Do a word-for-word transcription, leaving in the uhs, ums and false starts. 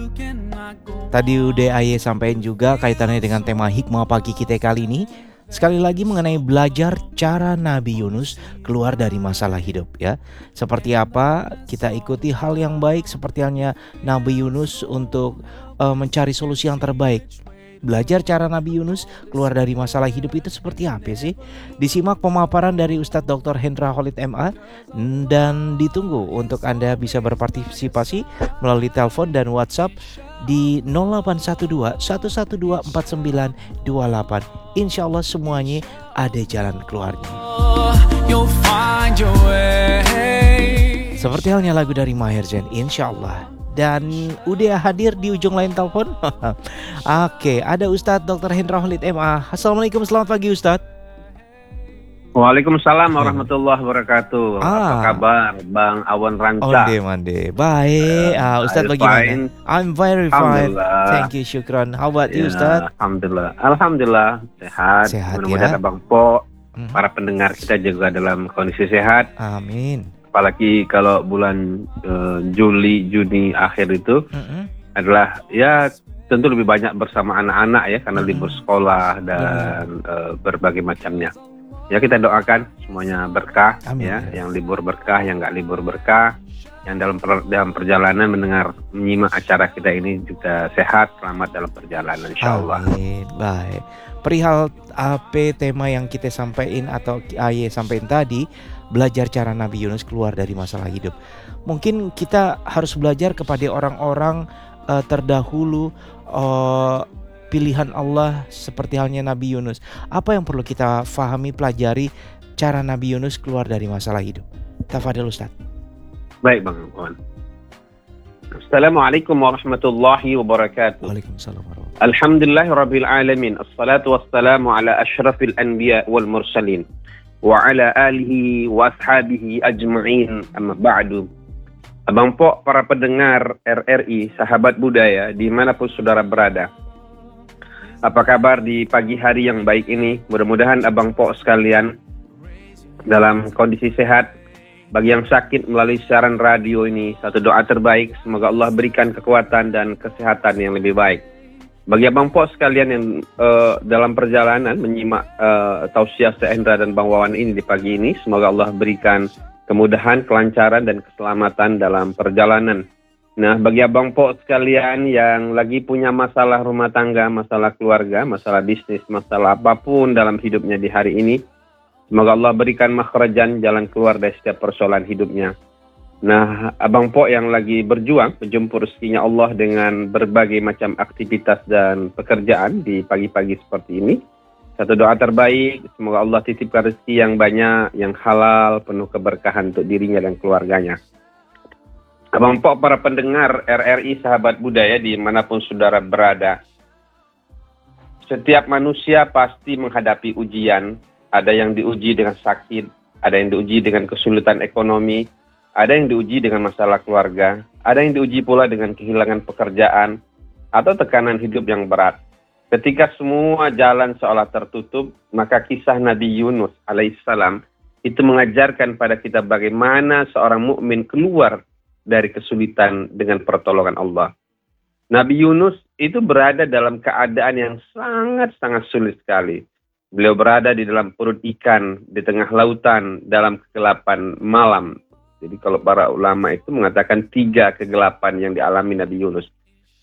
Tadi udah Aye sampaikan juga kaitannya dengan tema hikmah pagi kita kali ini. Sekali lagi mengenai belajar cara Nabi Yunus keluar dari masalah hidup ya. Seperti apa kita ikuti hal yang baik seperti halnya Nabi Yunus untuk uh, mencari solusi yang terbaik. Belajar cara Nabi Yunus keluar dari masalah hidup itu seperti apa sih? Disimak pemaparan dari Ustadz doktor Hendra Khalid M A dan ditunggu untuk Anda bisa berpartisipasi melalui telepon dan WhatsApp di nol delapan satu dua satu satu dua empat sembilan dua delapan. Insya Allah semuanya ada jalan keluarnya. Seperti halnya lagu dari Maher Zain, Insya Allah. Dan udah hadir di ujung lain telepon. Oke, ada Ustadz doktor Hendra Khalid M A. Assalamualaikum, selamat pagi Ustadz. Waalaikumsalam warahmatullahi wabarakatuh. Ah. Apa kabar Bang Awan Ranca? Onde mande. Baik. Uh, Ustadz bagaimana? I'm very fine. Thank you, syukran. How about ya, you Ustadz? Alhamdulillah. Alhamdulillah sehat. Sehat mudah-mudahan ya. Abang Po, mm-hmm. para pendengar kita juga dalam kondisi sehat. Amin. Apalagi kalau bulan uh, Juli, Juni akhir itu mm-hmm. adalah ya tentu lebih banyak bersama anak-anak ya karena mm-hmm. libur sekolah dan mm-hmm. uh, berbagai macamnya. Ya kita doakan semuanya berkah. Amin. Ya, yang libur berkah, yang nggak libur berkah, yang dalam per, dalam perjalanan mendengar menyimak acara kita ini juga sehat, selamat dalam perjalanan insyaallah. Amin. Baik. Perihal apa tema yang kita sampaikan atau Aye sampaikan tadi, belajar cara Nabi Yunus keluar dari masalah hidup. Mungkin kita harus belajar kepada orang-orang uh, terdahulu uh, pilihan Allah seperti halnya Nabi Yunus. Apa yang perlu kita fahami, pelajari cara Nabi Yunus keluar dari masalah hidup? Tafadhol Ustaz. Baik Bang Awan. Assalamualaikum warahmatullahi wabarakatuh. Waalaikumsalam warahmatullahi wabarakatuh. Alhamdulillahirabbil alamin. Assalatu wassalamu ala asyrafil anbiya wal mursalin wa ala alihi wa ashabihi ajma'in. Amma ba'du. Abang Po, para pendengar R R I, sahabat budaya dimanapun saudara berada. Apa kabar di pagi hari yang baik ini? Mudah-mudahan Abang Po sekalian dalam kondisi sehat. Bagi yang sakit melalui siaran radio ini, satu doa terbaik, semoga Allah berikan kekuatan dan kesehatan yang lebih baik. Bagi Abang Po sekalian yang uh, dalam perjalanan menyimak uh, tausiah Hendra dan Bang Wawan ini di pagi ini, semoga Allah berikan kemudahan, kelancaran dan keselamatan dalam perjalanan. Nah, bagi Abang Po sekalian yang lagi punya masalah rumah tangga, masalah keluarga, masalah bisnis, masalah apapun dalam hidupnya di hari ini, semoga Allah berikan makhrajan, jalan keluar dari setiap persoalan hidupnya. Nah, Abang Po yang lagi berjuang, menjemput rezekinya Allah dengan berbagai macam aktivitas dan pekerjaan di pagi-pagi seperti ini. Satu doa terbaik, semoga Allah titipkan rezeki yang banyak, yang halal, penuh keberkahan untuk dirinya dan keluarganya. Abang Po, para pendengar R R I sahabat budaya dimanapun saudara berada. Setiap manusia pasti menghadapi ujian. Ada yang diuji dengan sakit, ada yang diuji dengan kesulitan ekonomi, ada yang diuji dengan masalah keluarga, ada yang diuji pula dengan kehilangan pekerjaan atau tekanan hidup yang berat. Ketika semua jalan seolah tertutup, maka kisah Nabi Yunus alaihissalam itu mengajarkan pada kita bagaimana seorang mukmin keluar dari kesulitan dengan pertolongan Allah. Nabi Yunus itu berada dalam keadaan yang sangat-sangat sulit sekali. Beliau berada di dalam perut ikan, di tengah lautan, dalam kegelapan malam. Jadi kalau para ulama itu mengatakan tiga kegelapan yang dialami Nabi Yunus.